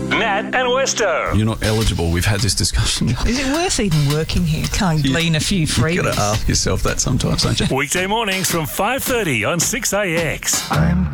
Nat and Westo. You're not eligible. We've had this discussion. Is it worth even working here? Can't glean a few freebies. You've got to ask yourself that sometimes, don't you? Weekday mornings from 5:30 on 6AX. I'm